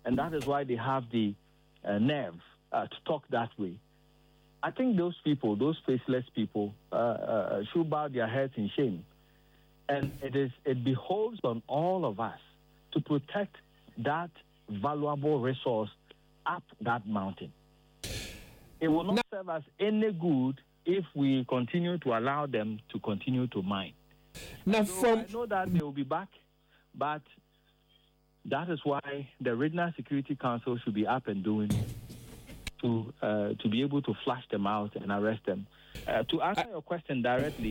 And that is why they have the nerve to talk that way. I think those people, those faceless people, should bow their heads in shame. And it behoves on all of us to protect that valuable resource up that mountain. It will not serve us any good if we continue to allow them to continue to mine. Now, I know that they will be back, but that is why the Regional Security Council should be up and doing to be able to flush them out and arrest them. To answer your question directly,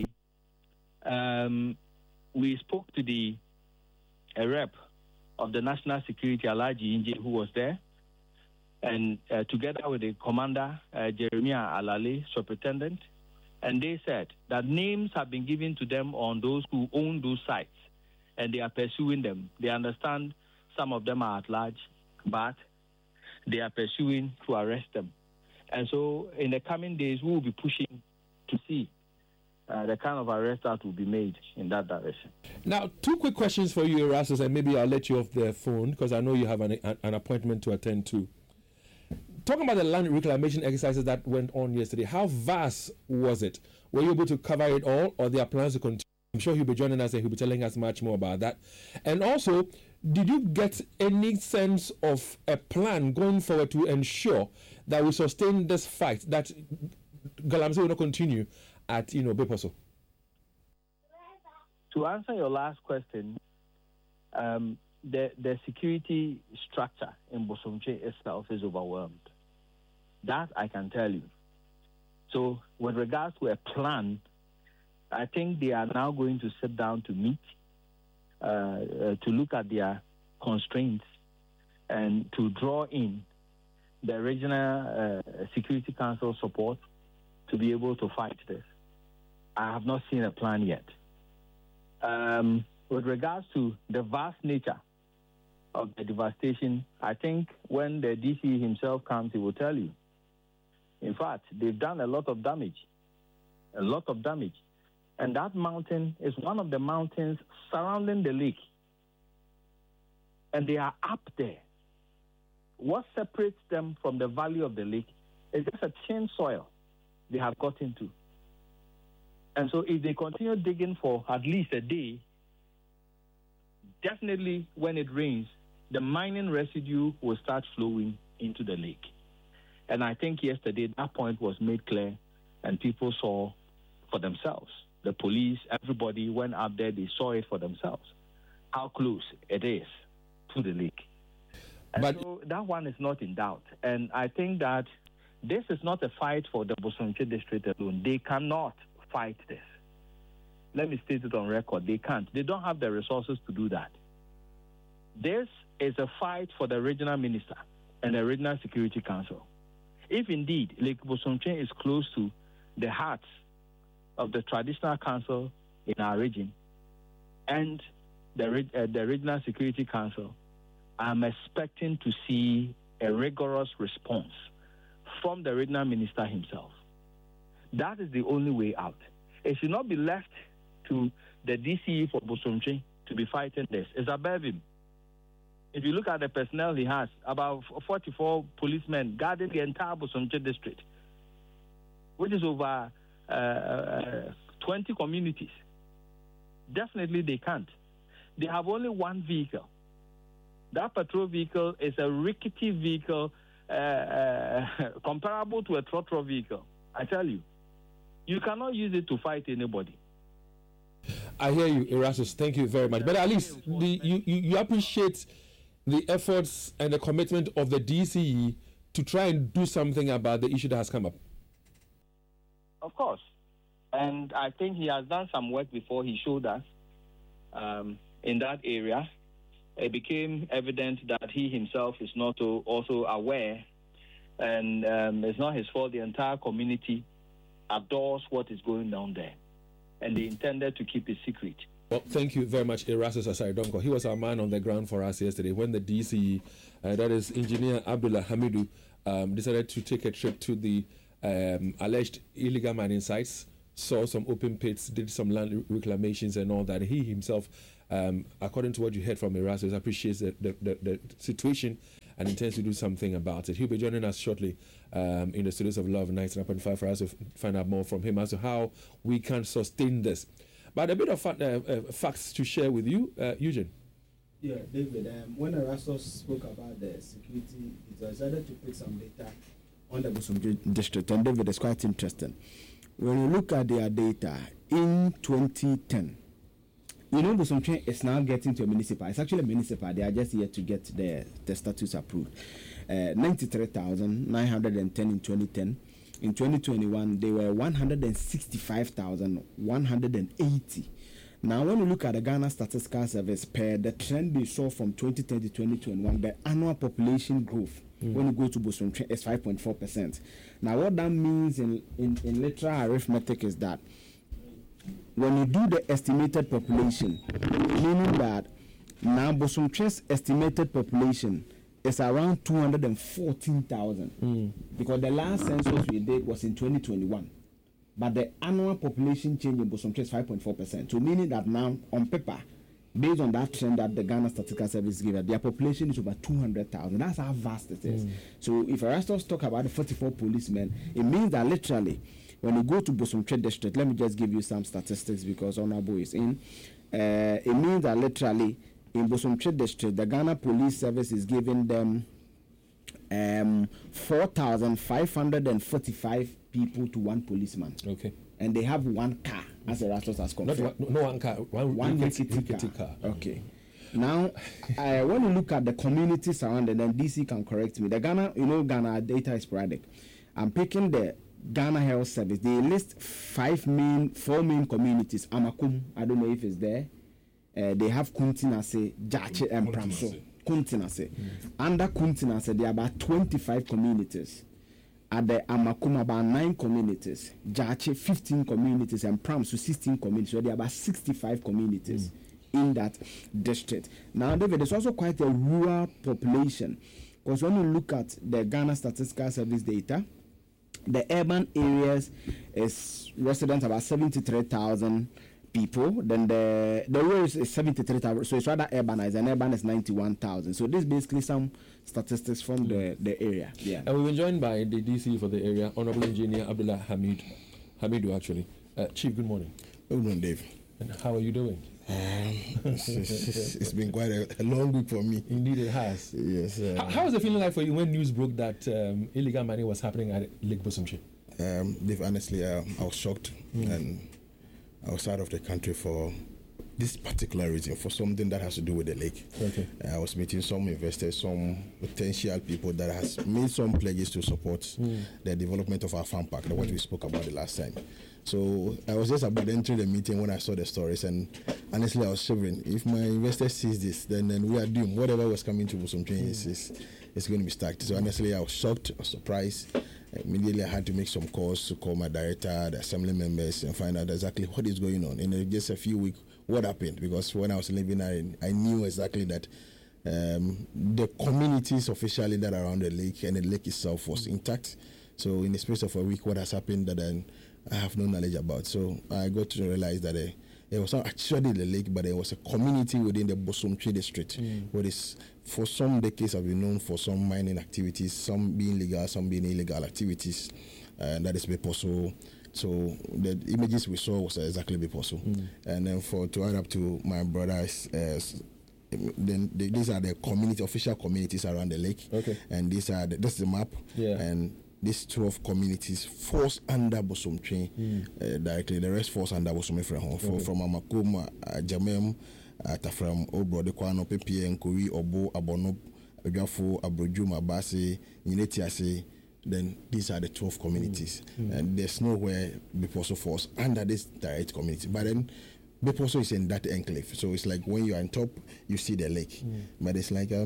we spoke to the rep of the National Security, Alhaji Inje, who was there, and together with the commander, Jeremiah Alale, superintendent, and they said that names have been given to them on those who own those sites, and they are pursuing them. They understand some of them are at large, but they are pursuing to arrest them. And so in the coming days, we will be pushing to see the kind of arrest that will be made in that direction. Now, 2 quick questions for you, Erastus, and maybe I'll let you off the phone because I know you have an appointment to attend to. Talking about the land reclamation exercises that went on yesterday, how vast was it? Were you able to cover it all, or there are plans to continue? I'm sure he'll be joining us and he'll be telling us much more about that. And also, did you get any sense of a plan going forward to ensure that we sustain this fight, that Galamsey will not continue at Beposo? To answer your last question, the security structure in Bosomtwe itself is overwhelmed. That I can tell you. So with regards to a plan, I think they are now going to sit down to meet, to look at their constraints and to draw in the Regional Security Council support to be able to fight this. I have not seen a plan yet. With regards to the vast nature of the devastation, I think when the DC himself comes, he will tell you. In fact, they've done a lot of damage. And that mountain is one of the mountains surrounding the lake. And they are up there. What separates them from the valley of the lake is just a thin soil they have got into. And so if they continue digging for at least a day, definitely when it rains, the mining residue will start flowing into the lake. And I think yesterday that point was made clear and people saw for themselves. The police, everybody went up there, they saw it for themselves, how close it is to the lake. And so that one is not in doubt. And I think that this is not a fight for the Bosomtwe district alone. They cannot fight this. Let me state it on record. They can't. They don't have the resources to do that. This is a fight for the regional minister and the Regional Security Council. If indeed Lake Bosomtwe is close to the hearts of the traditional council in our region and the Regional Security Council, I'm expecting to see a rigorous response from the regional minister himself. That is the only way out. It should not be left to the DCE for Bosomtwe to be fighting this. It's above him. If you look at the personnel he has, about 44 policemen guarding the entire Bosomtwe district, which is over 20 communities. Definitely they can't. They have only one vehicle. That patrol vehicle is a rickety vehicle comparable to a trotro vehicle. I tell you, you cannot use it to fight anybody. I hear you, Erastus. Thank you very much. But at least you appreciate the efforts and the commitment of the DCE to try and do something about the issue that has come up. Of course. And I think he has done some work before he showed us in that area. It became evident that he himself is not also aware, and it's not his fault. The entire community adores what is going down there, and they intended to keep it secret. Well, thank you very much, Erastus Asare-Donkor. He was our man on the ground for us yesterday when the DCE, that is Engineer Abdullah Hamidu, decided to take a trip to the alleged illegal mining sites, saw some open pits, did some land reclamations and all that. He himself, according to what you heard from Erastus, appreciates the situation and intends to do something about it. He'll be joining us shortly in the studios of Love 99.5 for us to find out more from him as to how we can sustain this. But a bit of facts to share with you, Eugene. Yeah, David, when Erastus spoke about the security, it decided to put some data on the Bosom district, and David, is quite interesting. When you look at their data in 2010, you know, Bosom is now getting to a municipal. It's actually a municipal. They are just yet to get the status approved. 93,910 in 2010. In 2021, they were 165,180. Now, when you look at the Ghana Statistical Service, per the trend they saw from 2010 to 2021, the annual population growth when you go to Bosom is 5.4%. Now, what that means in literal arithmetic is that when you do the estimated population, meaning that now Bosom estimated population is around 214,000 because the last census we did was in 2021. But the annual population change in Bosom is 5.4%. So meaning that now, on paper, based on that trend that the Ghana Statistical Service gives, their population is over 200,000. That's how vast it is. So if Erastus talk about the 44 policemen, it means that literally, when you go to Bosom district, let me just give you some statistics because Honorable is in. It means that literally, in Bosom district, the Ghana Police Service is giving them 4,545 people to one policeman. Okay. And they have one car, as Erastus has confirmed. No one car, one rickety car. Okay. Now, when you look at the community surrounding, then DC can correct me. The Ghana, Ghana data is sporadic. I'm picking the Ghana Health Service. They list four main communities. Amakum, I don't know if it's there. They have Kuntinase, Jache, and Pramso. Kuntinase. Under Kuntinase, there are about 25 communities. At the Amakum, about 9 communities. Jache, 15 communities. And Pramso, 16 communities. So there are about 65 communities in that district. Now, David, there's also quite a rural population. Because when you look at the Ghana Statistical Service data, the urban areas is residents about 73,000 people. Then the rural is 73,000, so it's rather urbanized, and urban is 91,000. So this is basically some statistics from the area. Yeah. And we've been joined by the DC for the area, Honorable Engineer Abdullah Hamidu, actually. Chief, good morning. Good morning, Dave. And how are you doing? It's been quite a long week for me. Indeed, it has. Yes. How was it feeling like for you when news broke that illegal mining was happening at Lake Bosomtwe? Dave, honestly, I was shocked, and I was out of the country for this particular reason, for something that has to do with the lake. Okay. I was meeting some investors, some potential people that has made some pledges to support the development of our farm park, what we spoke about the last time. So I was just about entering the meeting when I saw the stories, and honestly, I was shivering. If my investor sees this, then we are doomed. Whatever was coming to Bosomtwe is going to be stacked. So honestly, I was shocked, I was surprised. Immediately, I had to make some calls to call my director, the assembly members, and find out exactly what is going on. In just a few weeks, what happened? Because when I was living there, I knew exactly that the communities officially that are around the lake and the lake itself was intact. So in the space of a week, what has happened that I have no knowledge about. So I got to realize that it was not actually the lake, but it was a community within the Bosomtwe district. What is, for some decades, have been known for some mining activities, some being legal, some being illegal activities, and that is Beposo. So the images we saw was exactly Beposo. And then to add up to my brothers, then these are the official communities around the lake. Okay. And this is the map. Yeah. And these 12 communities falls under Bosomtwe directly. The rest falls under Bosomtwe from Amakum, Jamem, from Obrode Kwano, Pepe, Nkuri, Obo, Abono, Ojafo, Abrojum, Abase, Yinetiase. Then these are the 12 communities. And there's nowhere Beposo falls under this direct community. But then Beposo is in that enclave. So it's like when you're on top, you see the lake. But it's like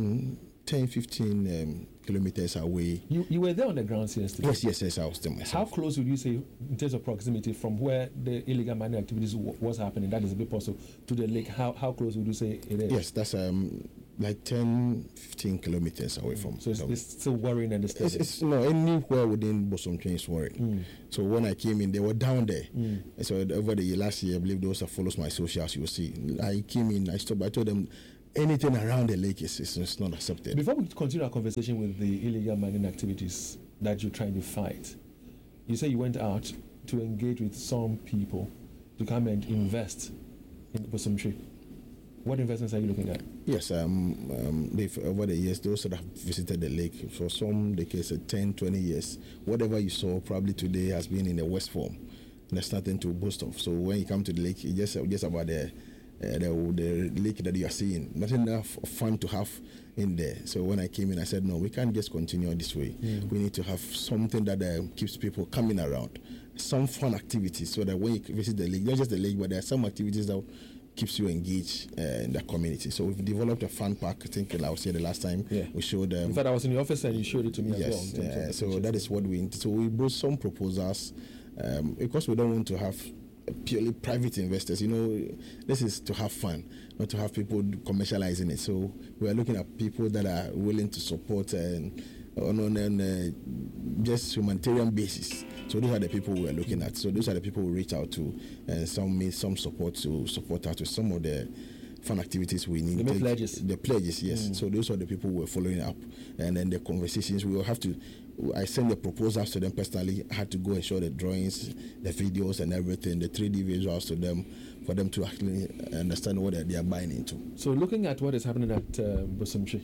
10-15 kilometers away. You were there on the ground yesterday? Yes, I was there myself. How close would you say, in terms of proximity, from where the illegal mining activities was happening, that is a bit possible, to the lake, how close would you say it is? Yes, that's like 10-15 kilometers away from. So it's still worrying and disturbing? It's anywhere within Bosomtwe is worrying. So when I came in, they were down there. So over the last year, I believe those that follows my socials, you will see. I came in, I stopped, I told them, anything around the lake is not accepted. Before we continue our conversation with the illegal mining activities that you're trying to fight, you say you went out to engage with some people to come and invest in Bosomtwi. What investments are you looking at? Yes, they've, over the years, those that have visited the lake, for some, the case of 10, 20 years, whatever you saw probably today has been in the West form. And there's nothing to boast of. So when you come to the lake, it's just about the lake that you are seeing. Not enough fun to have in there. So when I came in, I said, no, we can't just continue this way. We need to have something that keeps people coming around. Some fun activities so that when you visit the lake, not just the lake, but there are some activities that keeps you engaged in the community. So we've developed a fun park. I think I was here the last time. We showed in fact, I was in the office and you showed it to me as well. So that is what we need. So we brought some proposals because we don't want to have purely private investors. You know, this is to have fun, not to have people commercializing it. So we are looking at people that are willing to support and on just humanitarian basis. So those are the people we are looking at. So those are the people we reach out to, and some made some support to support us with some of the fun activities we need. The pledges. The pledges, yes. So those are the people we're following up, and then the conversations we will have to. I sent the proposals to them personally. I had to go and show the drawings, the videos, and everything, the 3D visuals to them, for them to actually understand what they are buying into. So looking at what is happening at Bosomtwi,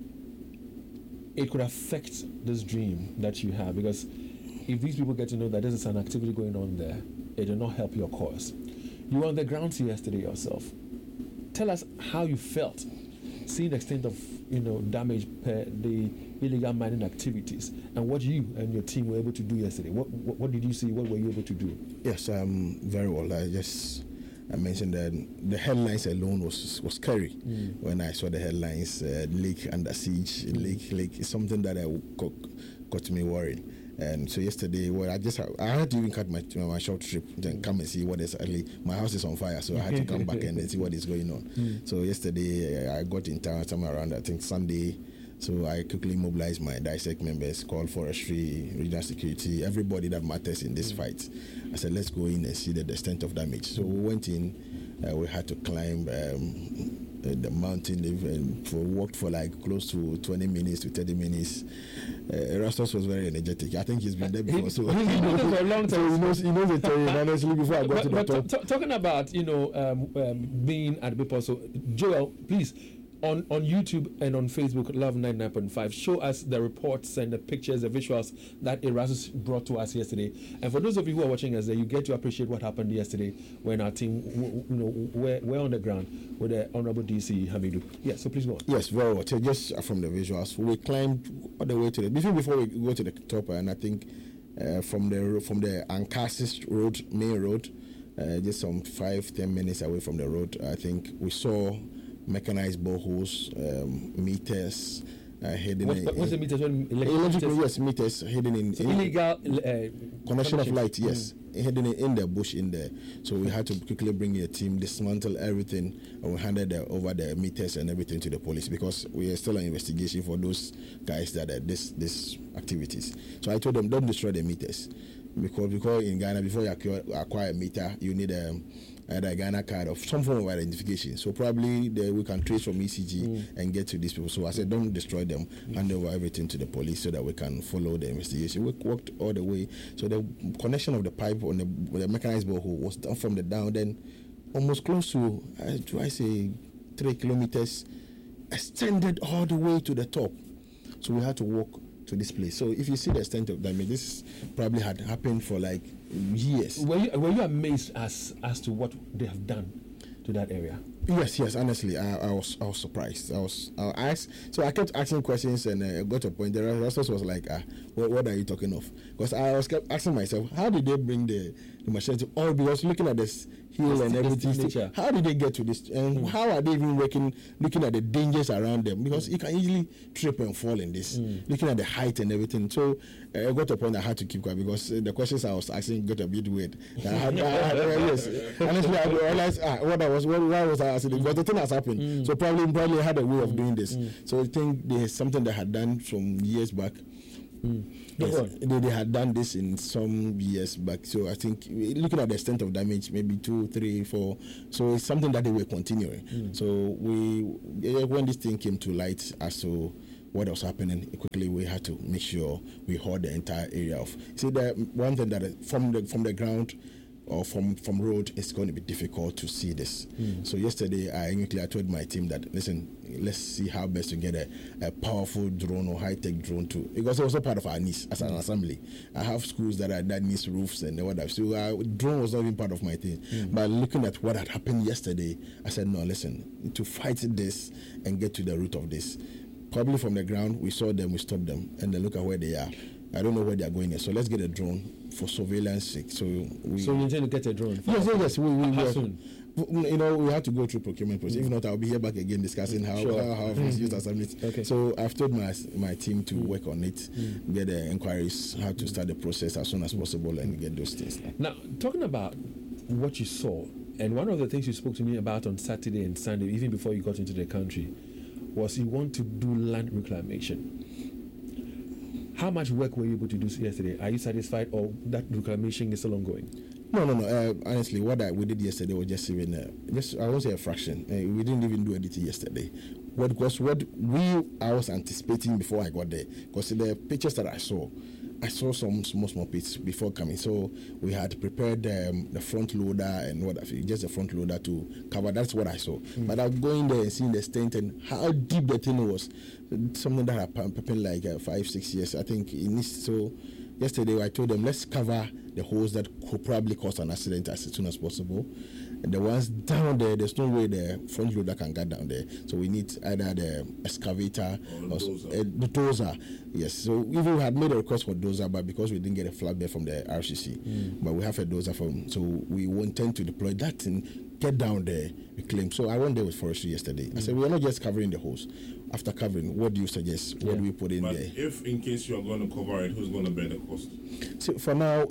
it could affect this dream that you have, because if these people get to know that there is an activity going on there, it will not help your cause. You were on the grounds yesterday yourself. Tell us how you felt seeing the extent of damage per the illegal mining activities, and what you and your team were able to do yesterday. What did you see? What were you able to do? Yes, very well. I mentioned that the headlines alone was scary. When I saw the headlines, lake under siege, lake is something that got me worried. And so yesterday, I had to even cut my short trip, then come and see what is actually. My house is on fire, so I had to come back and then see what is going on. So yesterday, I got in town somewhere around, I think, Sunday. So I quickly mobilized my DISEC members, called forestry, regional security, everybody that matters in this fight. I said, let's go in and see the extent of damage. So we went in, we had to climb the mountain and walked for like close to 20 minutes to 30 minutes. Erastus was very energetic. I think he's been there before. So he's been there for a long time. So he knows the terrain, honestly, before I got to the top. Talking about, being at Bippo, so Joel, please, on YouTube and on Facebook, Love 99.5, show us the reports and the pictures, the visuals that Erastus brought to us yesterday. And for those of you who are watching us, you get to appreciate what happened yesterday when our team, were on the ground with the Honorable DC Hamidu. Yeah, so please go on. Yes, very well. So just from the visuals, we climbed all the way to before we go to the top, and I think from the Ancaster Road, main road, just some 5-10 minutes away from the road, I think we saw mechanized boreholes, meters hidden. What's the meters? Electrical, yes, meters hidden in illegal connection of light, yes, hidden in the bush in there. So we had to quickly bring a team, dismantle everything, and we handed over the meters and everything to the police, because we are still on investigation for those guys that are this activities. So I told them, don't destroy the meters, because in Ghana, before you acquire a meter, you need a Ghana card of some form of identification. So probably we can trace from ECG and get to these people. So I said, don't destroy them, hand over everything to the police so that we can follow the investigation. We walked all the way. So the connection of the pipe on the mechanized borehole was done from the down, then almost close to, 3 kilometers, extended all the way to the top. So we had to walk to this place. So if you see the extent of damage, this probably had happened for like years. Were you amazed as to what they have done to that area? Yes. Honestly, I was surprised. I kept asking questions, and I got to a point. The response was like, "What are you talking of?" Because I kept asking myself, how did they bring the machine to all? Because looking at this hill and everything, how did they get to this? And how are they even looking at the dangers around them? Because you can easily trip and fall in this. Looking at the height and everything. So I got to a point I had to keep quiet, because the questions I was asking got a bit weird. Yes, honestly, I realized why was I asking? Because the thing has happened. So probably had a way of doing this. So I think there's something they had done from years back. Yes, they had done this in some years back. So I think looking at the extent of damage, maybe 2, 3, 4. So it's something that they were continuing. So when this thing came to light as to what was happening, quickly we had to make sure we hold the entire area off. See, the one thing that from the ground or from road, it's going to be difficult to see this. So yesterday, I told my team that, listen, let's see how best to get a powerful drone or high-tech drone too, because it was not part of our needs as an assembly. I have schools that needs roofs and whatever. So drone was not even part of my thing. But looking at what had happened yesterday, I said, no, listen, to fight this and get to the root of this. Probably from the ground, we saw them, we stopped them, and then look at where they are. I don't know where they are going yet. So let's get a drone for surveillance sake. So you intend to get a drone? Yes. How soon? We have to go through procurement process. If not, I'll be here back again discussing how it's used as a Okay. So I've told my team to work on it, get the inquiries, how to start the process as soon as possible, and get those things. Now, talking about what you saw, and one of the things you spoke to me about on Saturday and Sunday, even before you got into the country, was you want to do land reclamation. How much work were you able to do yesterday? Are you satisfied, or that reclamation is still ongoing? No. Honestly, what we did yesterday was just I won't say a fraction. We didn't even do anything yesterday. What I was anticipating before I got there, because the pictures that I saw some small pits before coming. So we had prepared the front loader and just the front loader to cover. That's what I saw. But I'm going there and seeing the stent and how deep the thing was. Something that happened like 5-6 years. I think it needs. So yesterday I told them, let's cover the holes that could probably cause an accident as soon as possible. And the ones down there, there's no way the front loader can get down there. So we need either the excavator or the dozer. Yes. So even we had made a request for dozer, but because we didn't get a flatbed from the RCC, but we have a dozer from. So we intend to deploy that and get down there, reclaim. So I went there with forestry yesterday. I said, we are not just covering the holes. After covering, what do you suggest? What do we put in but there? If in case you are going to cover it, who's going to bear the cost? So for now,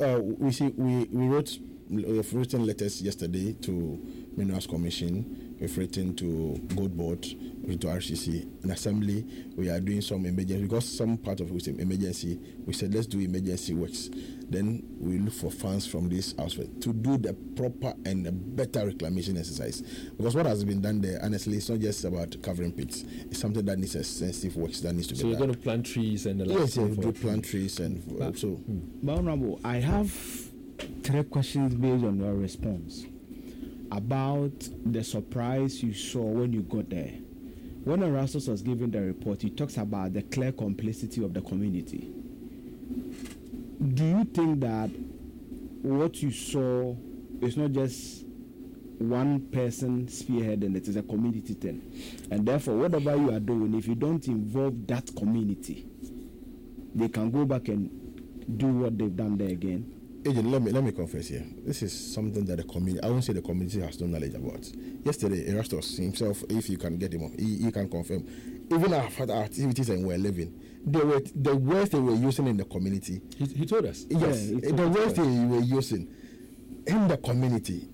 we've written letters yesterday to Minerals Commission. We've written to Gold Board, to RCC. In Assembly, we are doing some emergency, because some part of it was emergency. We said, let's do emergency works. Then we look for funds from this outfit to do the proper and the better reclamation exercise. Because what has been done there, honestly, it's not just about covering pits. It's something that needs extensive works that needs to be done. So you're going to plant trees and the like? Yes, we do plant trees and so. But Honorable, I have 3 questions based on your response about the surprise you saw when you got there. When Erastus was giving the report, he talks about the clear complicity of the community. Do you think that what you saw is not just one person spearheading it, is a community thing? And therefore, whatever you are doing, if you don't involve that community, they can go back and do what they've done there again? Agent, let me confess here. This is something that the community, I won't say the community has no knowledge about. Yesterday, Erastus himself, if you can get him on, he can confirm. Even our activities and we're living, the words they were using in the community. He told us. Yes, the words they were using in the community.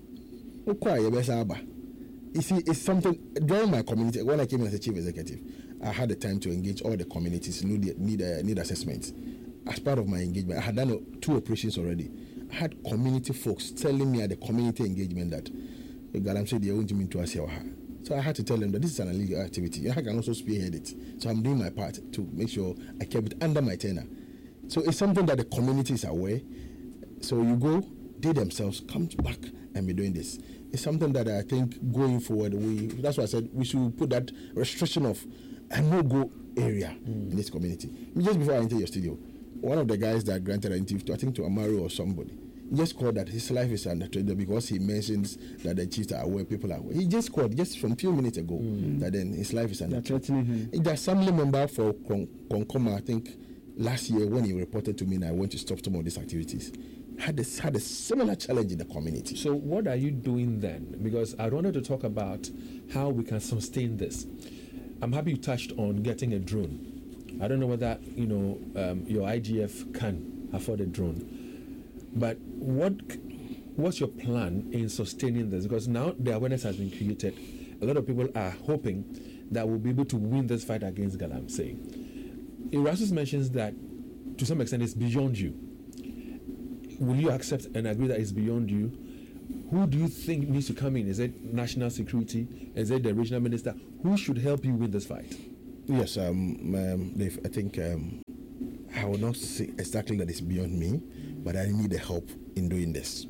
You see, it's something, during my community, when I came in as a chief executive, I had the time to engage all the communities, need assessments. As part of my engagement, I had done 2 operations already. I had community folks telling me at the community engagement that Galam said they won't mean to us. So I had to tell them that this is an illegal activity. I can also spearhead it. So I'm doing my part to make sure I kept it under my tenure. So it's something that the community is aware. So you go, they themselves come back and be doing this. It's something that I think going forward, that's why I said we should put that restriction of a no-go area in this community. Just before I enter your studio, one of the guys that granted an interview to, I think to Amaru or somebody, he just called that his life is under threat because he mentions that the chiefs are aware, people are aware. He just called just from a few minutes ago that then his life is under threat. The assembly member for Konkoma, I think last year when he reported to me and I went to stop some of these activities, had a similar challenge in the community. So what are you doing then? Because I wanted to talk about how we can sustain this. I'm happy you touched on getting a drone. I don't know whether your IGF can afford a drone, but what's your plan in sustaining this? Because now the awareness has been created. A lot of people are hoping that we'll be able to win this fight against Galamsey. Erastus mentions that to some extent it's beyond you. Will you accept and agree that it's beyond you? Who do you think needs to come in? Is it national security? Is it the regional minister? Who should help you win this fight? Yes, Dave, I think I will not say exactly that it's beyond me, but I need the help in doing this.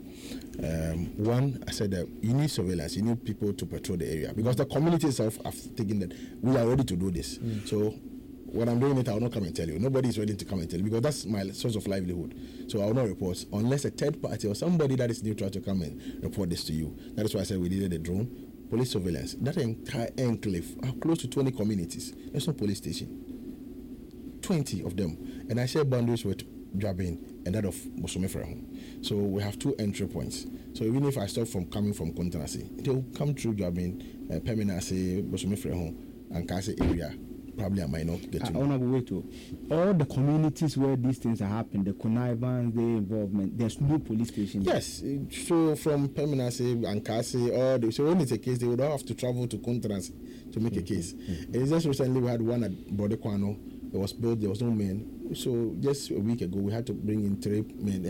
One, I said that you need surveillance, you need people to patrol the area, because the community itself have taken that we are ready to do this. So when I'm doing it, I will not come and tell you. Nobody is ready to come and tell you, because that's my source of livelihood. So I will not report unless a third party or somebody that is neutral to come and report this to you. That is why I said we needed a drone, police surveillance. That entire enclave are close to 20 communities. There's no police station. 20 of them. And I share boundaries with Dwabin and that of Bosomefreho. So we have 2 entry points. So even if I stop from coming from Kontanasi, they will come through Dwabin, Peminase, Bosomefreho, and Kase area. Probably I might not get to Honorable Weto, all the communities where these things are happening, the connivance, the involvement, there's no police station. Yes, so from Peminase and Kase, so when it's a case, they would all have to travel to Kontanasi to make a case. And just recently we had one at Bodekwano. It was built, there was no men. So just a week ago, we had to bring in 3 men,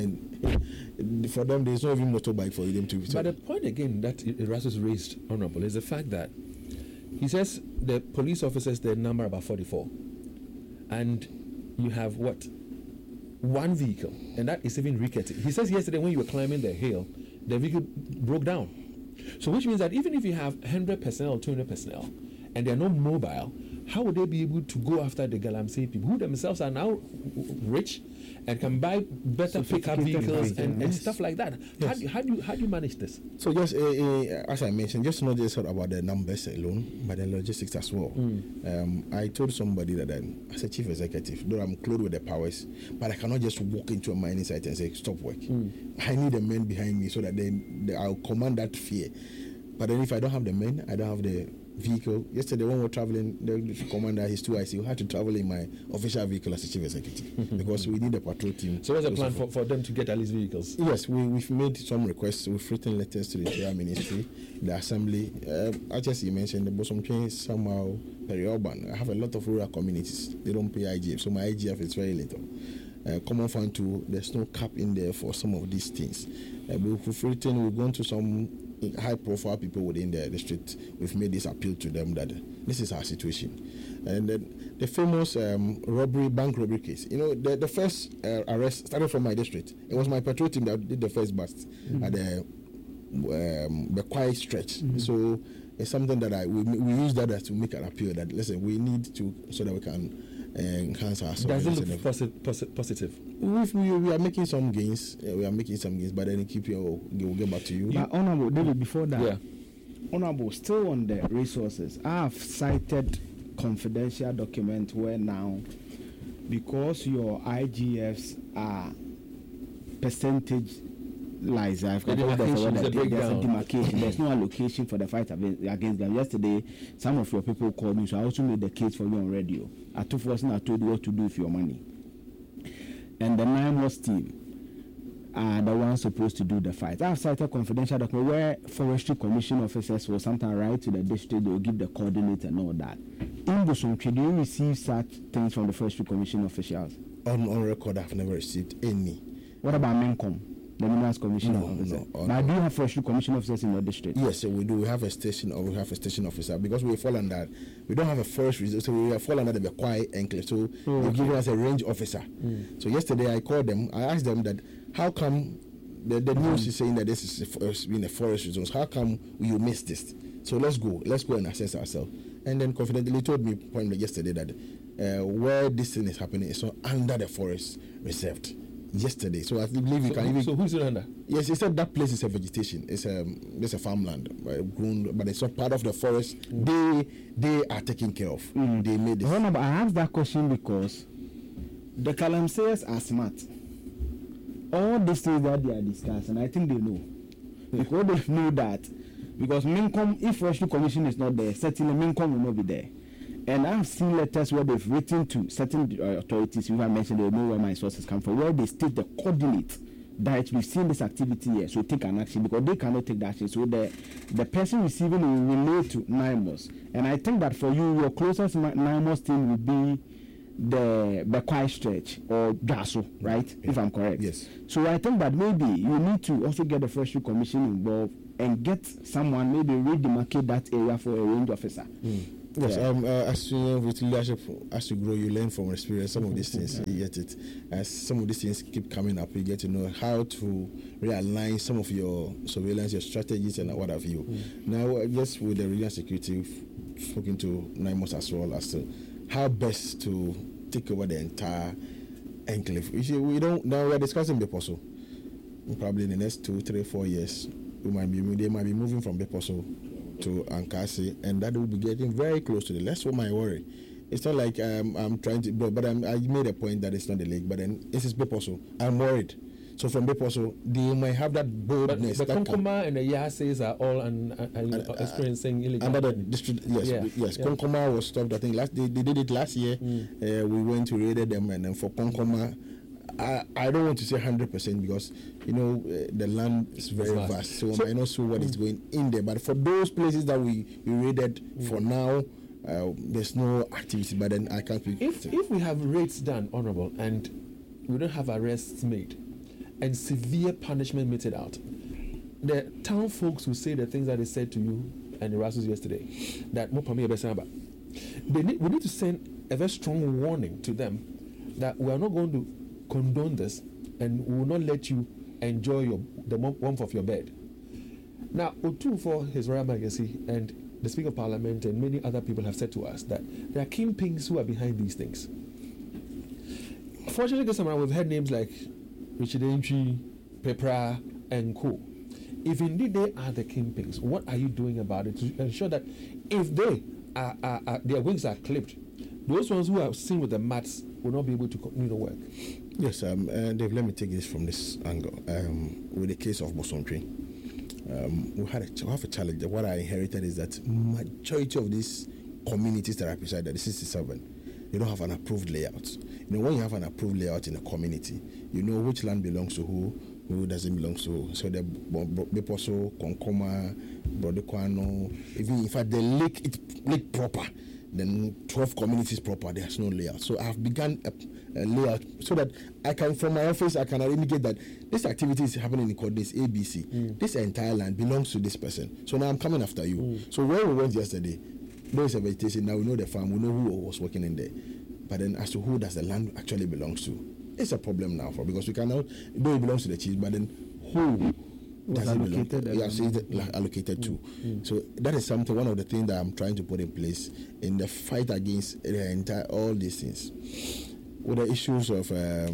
and for them, there's no even motorbike for them to. But the point again that Erastus raised, Honorable, is the fact that he says the police officers, they number about 44, and you have what? 1 vehicle, and that is even rickety. He says yesterday when you were climbing the hill, the vehicle broke down. So which means that even if you have 100 personnel or 200 personnel, and they are not mobile, how would they be able to go after the Galamsey people who themselves are now rich and can buy better pickup vehicles and stuff like that? Yes. How do you manage this? So just as I mentioned, just not just about the numbers alone, but the logistics as well. I told somebody that as a chief executive, though I'm clothed with the powers, but I cannot just walk into a mining site and say stop work. I need the men behind me so that I'll command that fear. But then if I don't have the men, I don't have the vehicle. Yesterday when we were traveling, the commander, his 2IC, we had to travel in my official vehicle as a chief executive because we need a patrol team. So what's the plan for them to get at least vehicles? Yes, we've made some requests. We've written letters to the Interior Ministry, the Assembly. As you mentioned, the Bosomtwe is somehow peri-urban. I have a lot of rural communities. They don't pay IGF, so my IGF is very little. Common Fund 2, there's no cap in there for some of these things. We've written, we've gone to some high-profile people within the district. We've made this appeal to them that this is our situation. And then the famous bank robbery case. You know, the first arrest started from my district. It was my patrol team that did the first bust at the quiet stretch. So it's something that we use that as to make an appeal that, listen, we need to, so that we can enhance our surveillance. Does it look positive? We are making some gains. But then we'll get back to you. But Honorable David, before that, Honorable, still on the resources, I have cited confidential document where now, because your IGFs are percentage lies, there's a demarcation. There's no allocation for the fight against them. Yesterday, some of your people called me, so I also made the case for you on radio. I told you what to do with your money. And the NIMOS team are the ones supposed to do the fight. I have cited confidential document where Forestry Commission officers will sometimes write to the district, they will give the coordinates and all that. In Bosomtwe, do you receive such things from the Forestry Commission officials? On record, I've never received any. What about MENCOM? The Minerals Commission officer. But do you have Forestry Commission officers in your district? Yes, we do. We have a station officer because we fall under. We don't have a forest reserve, so we fall under the Bekwai enclave. So they give us a range officer. So yesterday I called them. I asked them that how come the news is saying that this is in the forest reserves. How come you missed this? So let's go and assess ourselves. And then confidently told me yesterday that where this thing is happening is not under the forest reserved. Yesterday, so I believe you can even. So who's it under? Yes, he said that place is a vegetation. It's a farmland, grown, but it's not part of the forest. They are taken care of. They made this. But I asked that question because the Galamseyers are smart. All these things that they are discussing, I think they know. Because they know that, because MENCOM, if Forestry Commission is not there, certainly MENCOM will not be there. And I've seen letters where they've written to certain authorities, if I mentioned, they know where my sources come from, where they state the coordinates that we've seen this activity here, so take an action, because they cannot take the action. So the person receiving will relate to NIMOS. And I think that for you, your closest NIMOS team will be the Bekwai stretch or Gaso, right? Yeah. If I'm correct. Yes. So I think that maybe you need to also get the Forestry Commission involved and get someone maybe redemarcate that area for a range officer. Yes, Yeah. as you with leadership, as you grow, you learn from experience. Some of these things, you get it. As some of these things keep coming up, you get to know how to realign some of your surveillance, your strategies, and what have you. Now, I guess with the regional security, spoken to NIMOS as well as to how best to take over the entire enclave. You see, now we're discussing Beposo. Probably in the next 2, 3, 4 years, they might be moving from Beposo to Ankasi, and that will be getting very close to the. That's what my worry. It's not like I'm trying to, but I made a point that it's not the lake, but then this is Beposo. I'm worried. So from Beposo, they might have that boldness. But Konkoma and the Yases are all experiencing illegal. Under the district, yes. Yeah. Konkoma was stopped. I think they did it last year. We went to raid them, and then for Konkoma, I don't want to say 100% because the land is very vast, so I might not see what is going in there. But for those places that we raided for now, there's no activity. But then I can't speak. If we have raids done, Honourable, and we don't have arrests made and severe punishment meted out, the town folks will say the things that they said to you and Erastus yesterday, that we need to send a very strong warning to them that we are not going to condone this and we will not let you enjoy the warmth of your bed. Now, Otu, for His Royal Majesty and the Speaker of Parliament and many other people have said to us that there are kingpins who are behind these things. Fortunately, this time around, we've heard names like Richard Entry, Pepra, and Co. If indeed they are the kingpins, what are you doing about it to ensure that if they their wings are clipped, those ones who are seen with the mats will not be able to continue to work? Yes, Dave, let me take this from this angle. With the case of Bosontri, we have a challenge. What I inherited is that majority of these communities that are beside the 67, they don't have an approved layout. When you have an approved layout in a community, you know which land belongs to who doesn't belong to who. So the Beposo, Konkoma, Brodequano, even in fact the lake proper, then 12 communities proper, there's no layout. So I've begun a layout so that I can, from my office, I can indicate that this activity is happening in coordinates ABC. This entire land belongs to this person. So now I'm coming after you. So where we went yesterday, there is a vegetation. Now we know the farm, we know who was working in there. But then as to who does the land actually belongs to, it's a problem now because we cannot, though it belongs to the chief, but then who does it belong? Yes, it's allocated to. So that is something, one of the things that I'm trying to put in place in the fight against the entire, all these things. With the issues of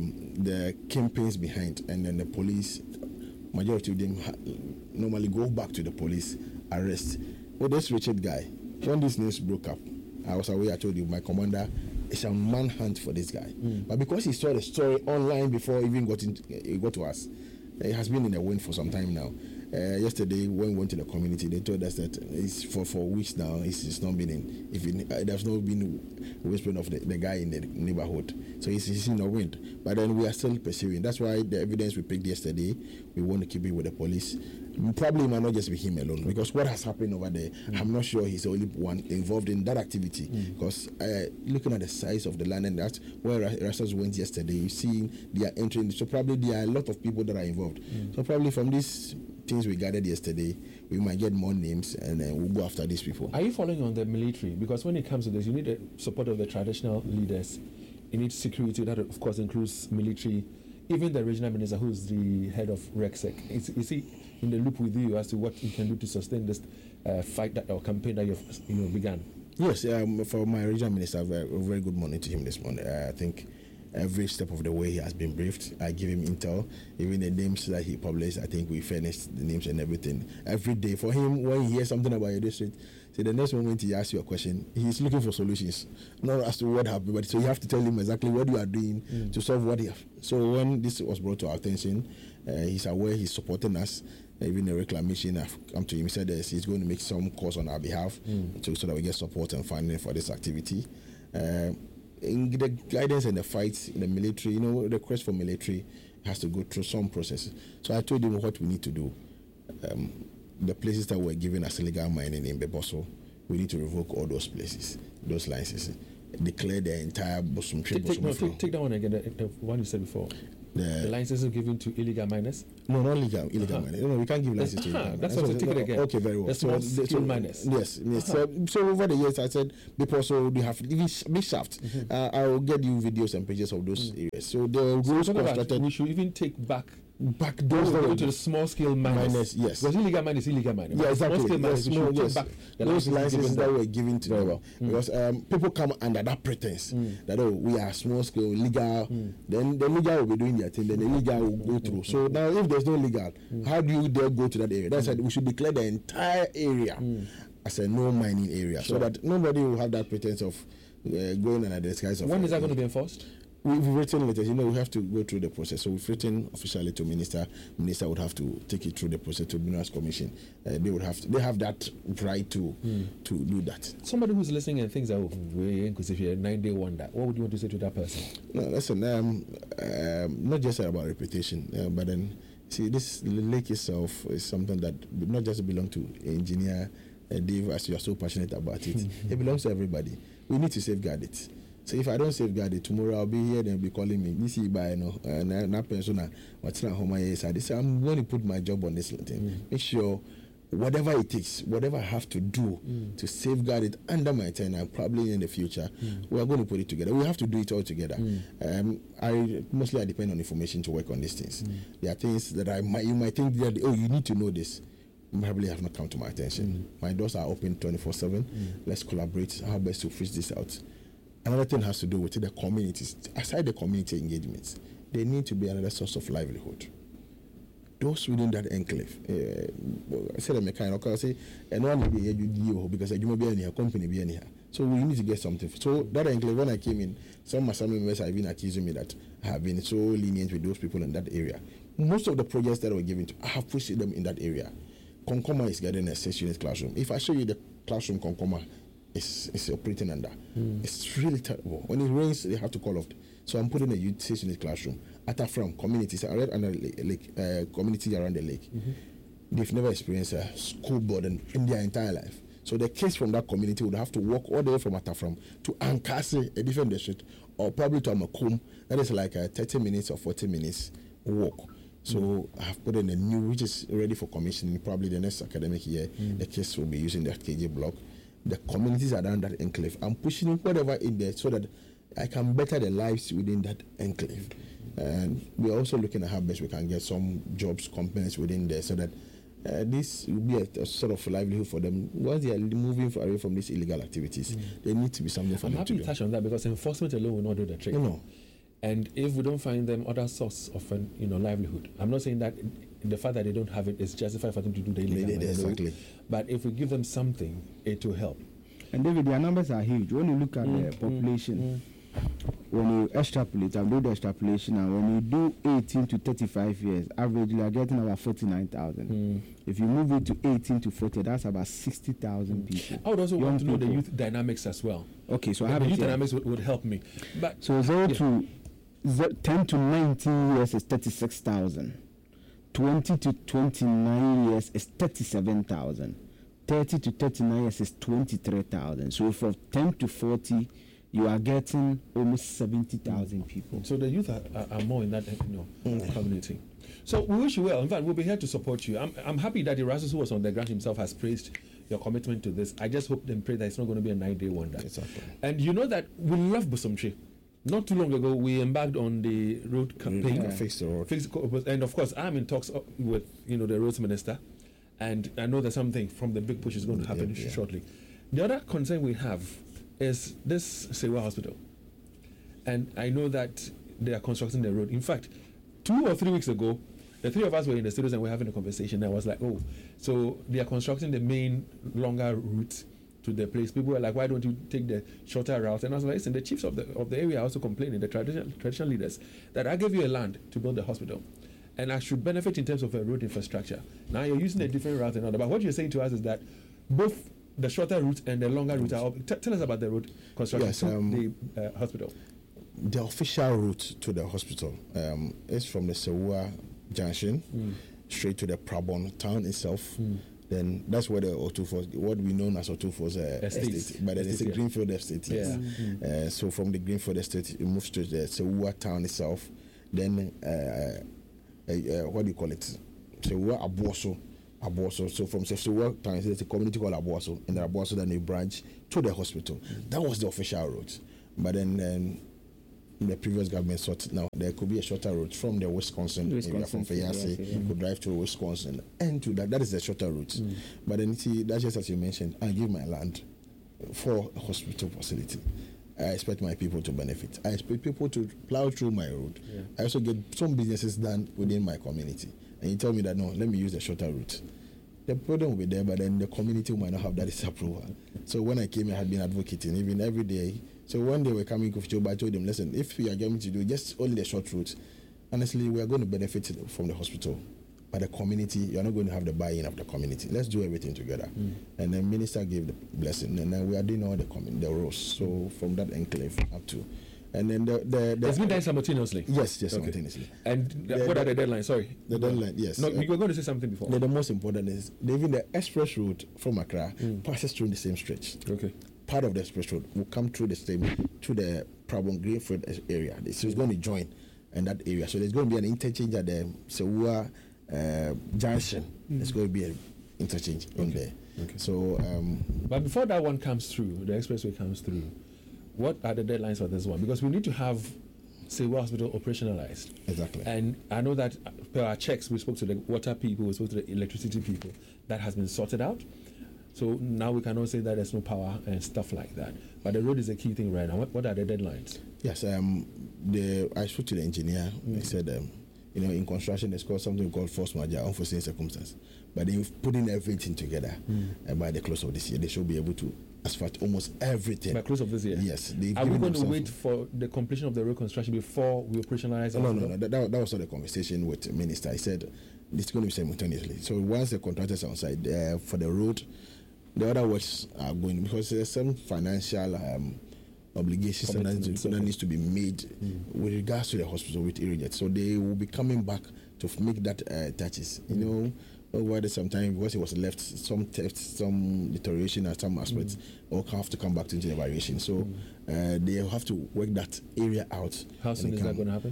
the campaigns behind, and then the police, majority of them normally go back to the police, arrest. With this Richard guy, when this news broke up, I was away, I told you, my commander is a manhunt for this guy. But because he saw the story online before it even got to us, it has been in the wind for some time now. Yesterday, when we went to the community, they told us that it's for weeks now. It's not been in. There's not been whispering of the guy in the neighborhood, so he's in the wind. But then we are still pursuing. That's why the evidence we picked yesterday, we want to keep it with the police. Probably it might not just be him alone, because what has happened over there, I'm not sure he's the only one involved in that activity. Because looking at the size of the land, and that's where Erastus went yesterday, you see they are entering. So probably there are a lot of people that are involved. So probably from these things we gathered yesterday, we might get more names, and then we'll go after these people. Are you following on the military? Because when it comes to this, you need the support of the traditional leaders. You need security. That, of course, includes military. Even the regional minister, who is the head of RECSEC, is he in the loop with you as to what you can do to sustain this fight or campaign that you've begun? Yes, for my regional minister, very good morning to him this morning. I think every step of the way he has been briefed. I give him intel, even the names that he published. I think we finished the names and everything. Every day for him, when he hears something about your district, so the next moment he asks you a question, he's looking for solutions, not as to what happened, but so you have to tell him exactly what you are doing to solve what you have. So when this was brought to our attention, he's aware, he's supporting us. Even the reclamation, I've come to him, he said he's going to make some calls on our behalf so that we get support and funding for this activity. In the guidance and the fights in the military, the quest for military has to go through some processes. So I told him what we need to do. The places that were given as illegal mining in Beboso, we need to revoke all those places, those licenses. declare the entire Bosom Take that one again, the one you said before. The licenses are given to illegal miners? No, not illegal miners. No, we can't give licenses to illegal miners. That's what I take it again. Okay, very well. So miners. Yes. So over the years, I said, people also they have big shafts. I will get you videos and pictures of those areas. So the rules constructed. We should even take back those go to the small scale miners. Yes. Because illegal miners is illegal miners. Yeah, exactly. Small scale miners, yes. back those licenses that were given to them. Because people come under that pretense that we are small scale legal. Then the legal will be doing their thing. Then the illegal will go through. So now, if there's no legal, how do you dare go to that area? That's why we should declare the entire area as a no mining area, so that nobody will have that pretense of going under the disguise of. When is that going to be enforced? We've written letters. We have to go through the process. So we've written officially to minister. Minister would have to take it through the process to Minerals Commission. They have that right to do that. Somebody who's listening and thinks that because if you're a 9-day wonder, what would you want to say to that person? No, listen. Not just about reputation, but then see, this lake itself is something that not just belongs to engineer Dave, as you are so passionate about it. It belongs to everybody. We need to safeguard it. So if I don't safeguard it, tomorrow I'll be here, they'll be calling me. You see, by that person, what's not home? I say I'm going to put my job on this thing. Make sure whatever it takes, whatever I have to do to safeguard it under my tenure, probably in the future, we are going to put it together. We have to do it all together. I depend on information to work on these things. There are things that you might think that you need to know this. Probably have not come to my attention. My doors are open 24/7. Let's collaborate. How best to fish this out. Another thing has to do with the communities. Aside the community engagements, there need to be another source of livelihood. Those within that enclave, I said, I say, and one will be because I do be any company be any. So we need to get something. So that enclave, when I came in, some assembly members have been accusing me that I have been so lenient with those people in that area. Most of the projects that were given to, I have pushed them in that area. Concoma is getting a 6-unit classroom. If I show you the classroom Concoma is operating under, it's really terrible. When it rains, they have to call off. So I'm putting a 6-unit classroom at a from communities right under the lake, community around the lake. They've never experienced a school board in their entire life. So the kids from that community would have to walk all the way from Atafram to Ankasi, a different district, or probably to Amakum. That is like a 30 minutes or 40 minutes walk. So I have put in a new, which is ready for commissioning. Probably the next academic year, the kids will be using that KJ block. The communities around that enclave. I'm pushing whatever in there so that I can better the lives within that enclave. And we're also looking at how best we can get some jobs, companies within there so that this will be a sort of livelihood for them. Once they are moving away from these illegal activities, there needs to be something for them to do. I'm happy to touch on that because enforcement alone will not do the trick. No. And if we don't find them other source of livelihood, I'm not saying that the fact that they don't have it is justified for them to do the illegal. Exactly. But if we give them something, it will help. And David, their numbers are huge. When you look at the population, when you extrapolate, I do the extrapolation, and when you do 18 to 35 years, averagely are getting about 49,000. If you move it to 18 to 40, that's about 60,000 people. I would also want to know the youth dynamics as well. Okay, so the youth dynamics would help me. But so 10 to 19 years is 36,000. 20 to 29 years is 37,000. 30 to 39 years is 23,000. So from 10 to 40, you are getting almost 70,000 people. So the youth are more in that community. So we wish you well. In fact, we'll be here to support you. I'm happy that Erastus, who was on the ground himself, has praised your commitment to this. I just hope and pray that it's not going to be a 9-day wonder. Exactly. And you know that we love Bosomtwe. Not too long ago, we embarked on the road campaign. Fix the road. And of course, I'm in talks with the roads minister, and I know that something from the big push is going to happen shortly. The other concern we have is this Sewa Hospital, and I know that they are constructing the road. In fact, 2 or 3 weeks ago, the three of us were in the studios and we were having a conversation. And I was like, oh, so they are constructing the main longer route to the place. People were like, why don't you take the shorter route? And I was like, listen, the chiefs of the area are also complaining, the traditional leaders, that I gave you a land to build the hospital, and I should benefit in terms of a road infrastructure. Now you're using a different route and all that. But what you're saying to us is that both the shorter route and the longer route are tell us about the road construction to the hospital. The official route to the hospital is from the Sewa Junction straight to the Prabon town itself. then that's where the Otufo, what we know as Otufo's estate, but then it's a greenfield estate. Yes. Yeah. So from the greenfield estate, it moves to the Sewua town itself. Then what do you call it? Sewua Abuoso. So from Sewua town, there's a community called Abuoso, and the Abuoso then they branch to the hospital. That was the official route, but then. The previous government sorted now there could be a shorter route from the Wisconsin area from Fayette, could drive to Wisconsin and to that is the shorter route. But then see, that's just as you mentioned, I give my land for a hospital facility. I expect my people to benefit. I expect people to plow through my road. I also get some businesses done within my community. And you tell me that no, let me use the shorter route. The problem will be there, but then the community might not have that disapproval. So when I came, I had been advocating even every day. So one day we're coming to Joe, I told them, listen, if we are going to do just only the short route, honestly, we are going to benefit from the hospital. But the community, you're not going to have the buy-in of the community. Let's do everything together. And the minister gave the blessing, and then we are doing all the roles. So from that enclave up to, and then it's been done simultaneously. Yes, simultaneously. And what are the deadlines? Sorry, the deadline. Yes. No, you were going to say something before. The most important is even the express route from Accra passes through the same stretch. Okay. Part of the express road will come through the same to the Prabon Greenfield area. So it's going to join in that area. So there's going to be an interchange at the Sewua Junction. There's going to be an interchange in there. Okay. So, but before that one comes through, the expressway comes through, what are the deadlines for this one? Because we need to have Sewua Hospital operationalized. Exactly. And I know that per our checks, we spoke to the water people, we spoke to the electricity people. That has been sorted out. So now we cannot say that there's no power and stuff like that. But the road is a key thing right now. What are the deadlines? Yes, I spoke to the engineer. He said, in construction, there's called something called force majeure, unforeseen circumstance. But they've put in everything together. And by the close of this year, they should be able to asphalt almost everything. By close of this year? Yes. Are we going to wait for the completion of the road construction before we operationalize? No. That was not the conversation with the minister. He said it's going to be simultaneously. So once the contractors are on site for the road, the other works are going, because there's some financial obligations that needs to be made with regards to the hospital with Iriget. So they will be coming back to make that touches. Over some time, because it was left some theft, some deterioration at some aspects, or have to come back to the evaluation. So they have to work that area out. How soon is that going to happen?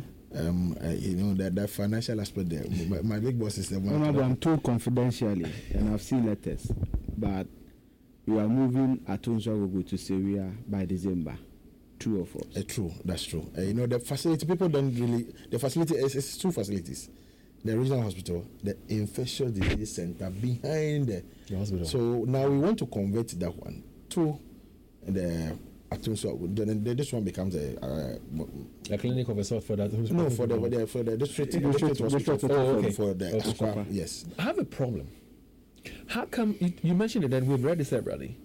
That financial aspect there. My big boss is the one. I'm told confidentially, and I've seen letters, but we are moving Atonso to Syria by December. True or false? True, that's true. The facility, people don't really. The facility is two facilities: the regional hospital, the infectious disease center behind the hospital. So now we want to convert that one to the Atonso. Then this one becomes a clinic of a sort for that. No, for the district hospital. Oh, okay. For the Aqua, yes. I have a problem. How come you mentioned it and we've read it separately?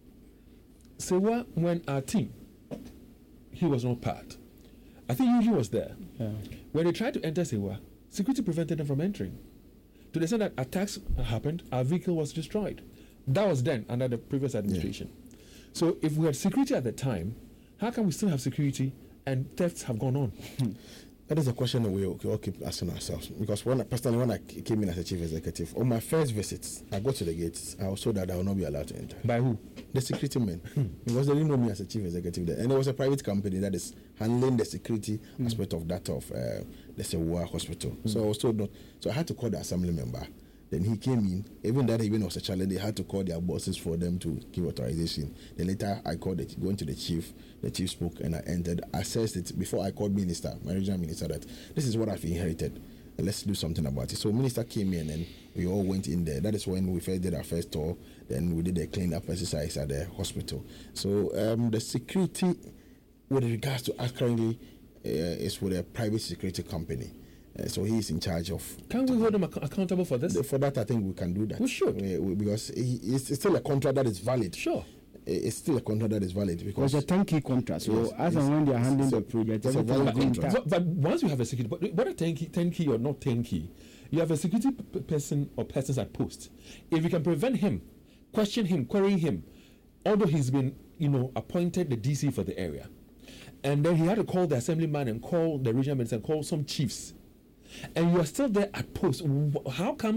So when our team, he was not part. I think Yuji was there. Yeah. When they tried to enter Sewua, security prevented them from entering. To the extent that attacks happened, our vehicle was destroyed. That was then under the previous administration. Yeah. So if we had security at the time, how come we still have security and thefts have gone on? That is a question that we all keep asking ourselves. Because when I came in as a chief executive, on my first visit, I got to the gates. I was told that I will not be allowed to enter. By who? The security men. Because they didn't know me as a chief executive there. And it was a private company that is handling the security aspect of that of the Sewua hospital. So I was told not. So I had to call the assembly member. Then he came in. Even that even was a challenge. They had to call their bosses for them to give authorization. Then later I called going to the chief. The chief spoke and I entered. I assessed it before I called minister, my regional minister, that this is what I've inherited. Let's do something about it. So minister came in and we all went in there. That is when we first did our first tour. Then we did a clean-up exercise at the hospital. So the security, with regards to us currently, is with a private security company. So he is in charge of. Can we hold him accountable for this? For that, I think we can do that. We should. Because it's still a contract that is valid. Sure. It's still a contract that is valid because it's a turnkey contract. So yes, as and when they are handling the project, it's a valid contract. But once you have a security, whether turnkey or not turnkey, you have a security person or persons at post. If you can prevent him, question him, query him, although he's been, appointed the DC for the area, and then he had to call the assemblyman and call the regional minister and call some chiefs, and you are still there at post. How come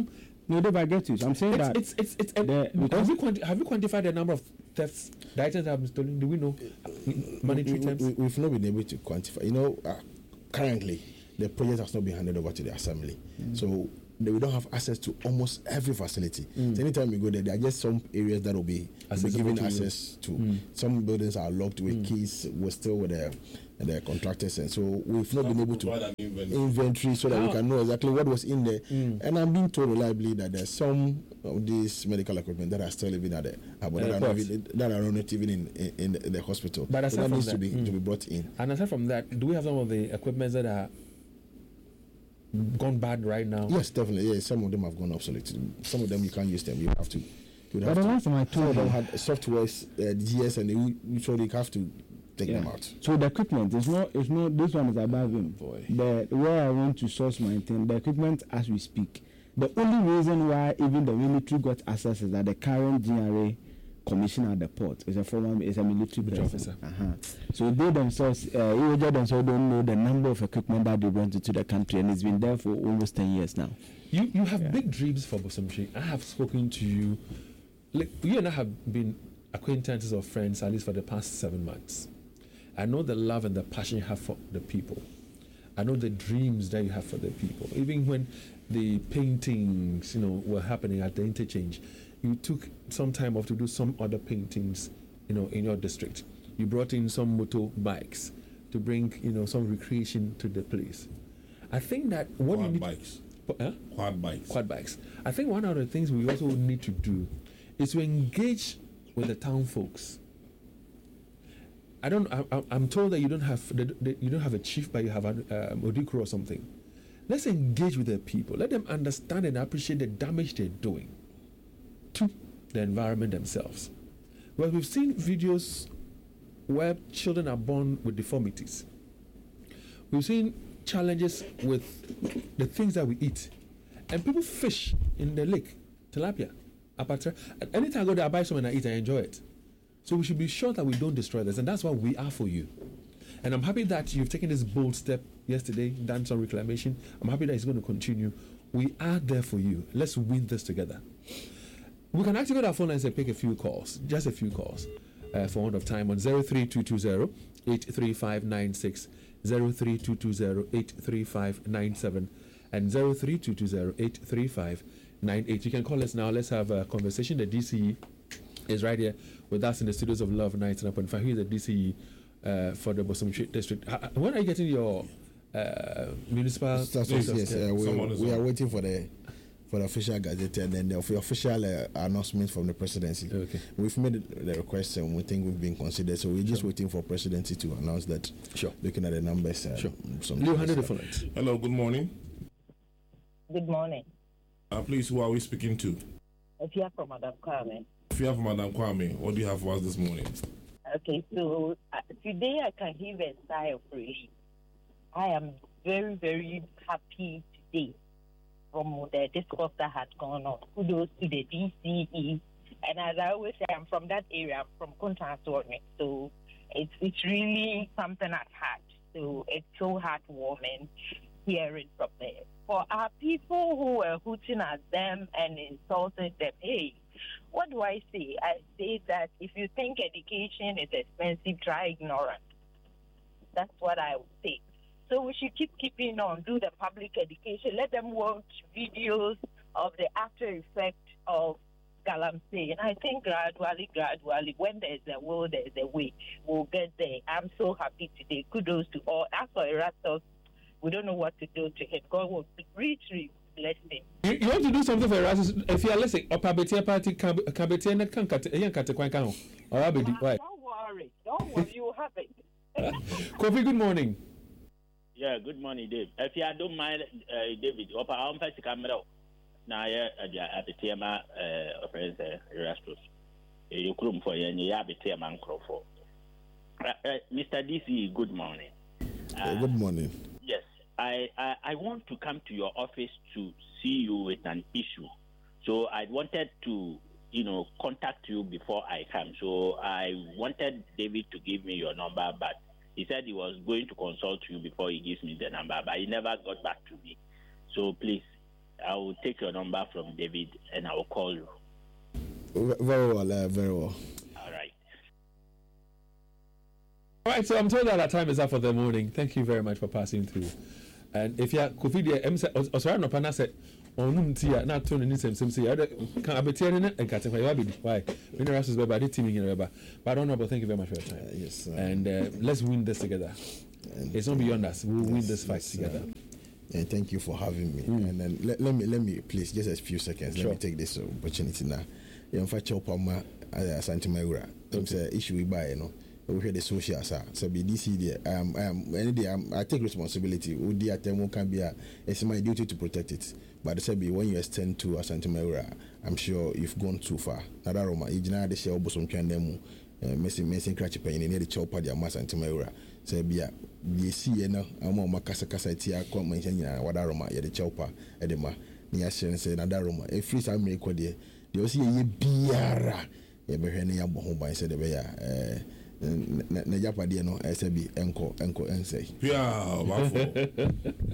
No, Dave, I get you. So I'm saying that have you quantified the number of thefts, the items that have been stolen? Do we know monetary terms? We've not been able to quantify. Currently, the project has not been handed over to the assembly. So we don't have access to almost every facility. So anytime we go there are just some areas that will be given access to. Some buildings are locked with keys. We're still with the contractors, and so we've not been able to inventory so that we can know exactly what was in there. And I'm being told reliably that there's some of these medical equipment that are still living at that are not even in the hospital. But aside that from needs that, to be brought in. And aside from that, do we have some of the equipment that are gone bad right now? Yes, definitely. Yeah, some of them have gone obsolete. Some of them you can't use them. You have to. But the last time I told them had softwares, GS, and you have to take them out. So the equipment it's not. This one is above him. Boy. Where I want to source my thing, the equipment as we speak. The only reason why even the military got access is that the current GRA commissioner at the port is a military officer. So they themselves, don't know the number of equipment that they brought into the country, and it's been there for almost 10 years now. You have big dreams for Bosomtwe. I have spoken to you. Like, you and I have been acquaintances or friends at least for the past 7 months. I know the love and the passion you have for the people. I know the dreams that you have for the people. Even when the paintings, were happening at the interchange, you took some time off to do some other paintings, in your district. You brought in some motorbikes to bring, some recreation to the place. I think that Quad bikes. I think one of the things we also need to do is to engage with the town folks. I'm told that you don't have a chief, but you have an Odikro or something. Let's engage with the people. Let them understand and appreciate the damage they're doing to the environment themselves. Well, we've seen videos where children are born with deformities. We've seen challenges with the things that we eat. And people fish in the lake, tilapia, apatra. Anytime I go there, I buy some and I eat, I enjoy it. So we should be sure that we don't destroy this, and that's what we are for you. And I'm happy that you've taken this bold step yesterday, done some reclamation. I'm happy that it's going to continue. We are there for you. Let's win this together. We can activate our phone lines and pick a few calls, just a few calls, for want of time, on 03220-83596, 03220-83597, and 03220-83598. You can call us now. Let's have a conversation. The DCE is right here with us in the studios of Love 99.5. He's the DCE for the Bosomtwe district. When are you getting your municipal status? Yes, we are waiting for the official gazette and then the official announcement from the presidency. Okay. We've made the request and we think we've been considered, so we're just waiting for presidency to announce that. Sure. Looking at the numbers. Sure. Leo, handle the phone. Hello, good morning. Good morning. Please, who are we speaking to? Afia from Madam Kwame. Afia from Madam Kwame. What do you have for us this morning? Okay, so today I can give a sigh of relief. I am very, very happy today from the discourse that had gone on. Kudos to the DCE. And as I always say, I'm from that area. I'm from Kuntaswani. So it's really something I've had. So it's so heartwarming hearing from there. For our people who were hooting at them and insulting them, hey, what do I say? I say that if you think education is expensive, try ignorance. That's what I would say. So we should keeping on, do the public education. Let them watch videos of the after effect of Galamsey. And I think gradually, when there's a will, there's a way. We'll get there. I'm so happy today. Kudos to all. As for Erastus, we don't know what to do to him. God will richly bless him. You want to do something for Erastus? If you are listening, Opabetia party can be in the Don't worry, you will have it. Kofi, good morning. Yeah, good morning, Dave. If you don't mind, David, Opa, I'm going to come out. Now, at the Tiama, friends, Erastus. You come for you, and you have a Tiama Crawford. Mr. DC, good morning. Good morning. Yes, I want to come to your office to see you with an issue. So I wanted to, contact you before I come. So I wanted David to give me your number, but he said he was going to consult you before he gives me the number, but he never got back to me. So please, I will take your number from David and I will call you. Very well, very well. All right. All right, so I'm told that our time is up for the morning. Thank you very much for passing through. And if you are Kofi, sorry, no, Pana said, Tia, not turning in some say, can I be telling it? And Catherine, why? When the rest is by the team in but I don't know, but thank you very much for your time. Yes, and let's win this together. It's not beyond us. We'll win this fight together. And thank you for having me. And then let me please just a few seconds. Let me take this opportunity now. In fact, Chopama Santa Maura. It's an issue we buy, we hear the social side. So be DC there. I take responsibility. Udi atemo can be it's my duty to protect it. But the said when you extend to Asante Maura, I'm sure you've gone too far. Nada Roma, Ijina de shell bosom candemu, messing cratch pain in the chopper the Asante Maura. So be a see no amo makasa tia come mention Wada Roma, ya the chopper, edema, near Shen say Nada Roma. A free time make what they see ye biara. Ya behene ya bohom by said the bear. Na Japadia no SB enko ensay. Yeah,